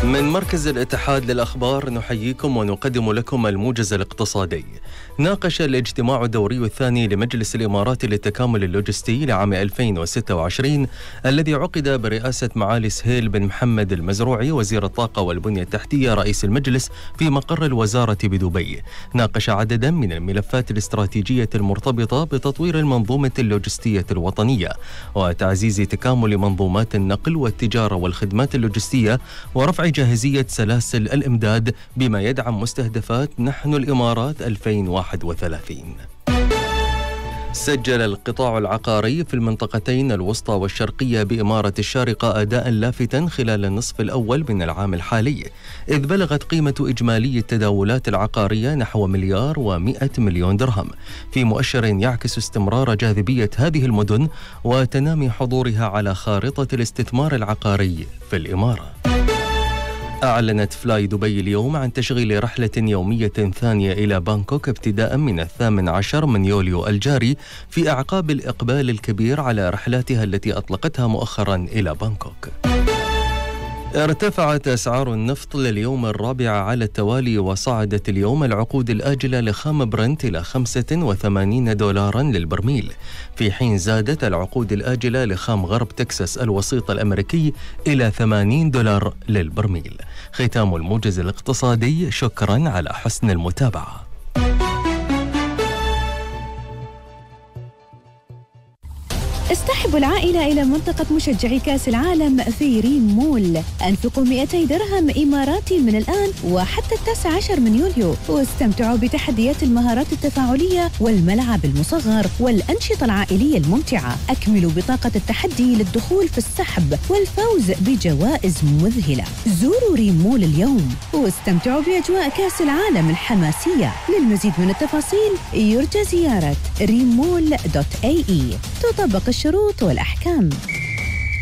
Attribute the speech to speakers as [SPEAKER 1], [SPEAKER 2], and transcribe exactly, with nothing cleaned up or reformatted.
[SPEAKER 1] من مركز الاتحاد للأخبار نحييكم ونقدم لكم الموجز الاقتصادي. ناقش الاجتماع الدوري الثاني لمجلس الإمارات للتكامل اللوجستي لعام ألفين وستة وعشرين الذي عقد برئاسة معالي سهيل بن محمد المزروعي وزير الطاقة والبنية التحتية رئيس المجلس في مقر الوزارة بدبي. ناقش عددا من الملفات الاستراتيجية المرتبطة بتطوير المنظومة اللوجستية الوطنية وتعزيز تكامل منظومات النقل والتجارة والخدمات اللوجستية ورفع جاهزية سلاسل الإمداد بما يدعم مستهدفات نحن الإمارات ألفين وواحد وثلاثين. سجل القطاع العقاري في المنطقتين الوسطى والشرقية بإمارة الشارقة أداء لافتا خلال النصف الأول من العام الحالي، إذ بلغت قيمة إجمالي التداولات العقارية نحو مليار ومئة مليون درهم، في مؤشر يعكس استمرار جاذبية هذه المدن وتنامي حضورها على خارطة الاستثمار العقاري في الإمارة. أعلنت فلاي دبي اليوم عن تشغيل رحلة يومية ثانية إلى بانكوك ابتداء من الثامن عشر من يوليو الجاري في أعقاب الإقبال الكبير على رحلاتها التي أطلقتها مؤخرا إلى بانكوك. ارتفعت أسعار النفط لليوم الرابع على التوالي، وصعدت اليوم العقود الآجلة لخام برنت إلى خمسة وثمانين دولارا للبرميل، في حين زادت العقود الآجلة لخام غرب تكساس الوسيط الأمريكي إلى ثمانين دولار للبرميل. ختام الموجز الاقتصادي، شكرا على حسن المتابعة.
[SPEAKER 2] اصطحب العائلة إلى منطقة مشجعي كأس العالم في ريم مول. أنفقوا مئتي درهم إماراتي من الآن وحتى التاسع عشر من يوليو، واستمتعوا بتحديات المهارات التفاعلية والملعب المصغر والأنشطة العائلية الممتعة. أكملوا بطاقة التحدي للدخول في السحب والفوز بجوائز مذهلة. زوروا ريم مول اليوم واستمتعوا بأجواء كأس العالم الحماسية. للمزيد من التفاصيل يرجى زيارة ريم مول دوت اي اي. تطبق الشروط والأحكام.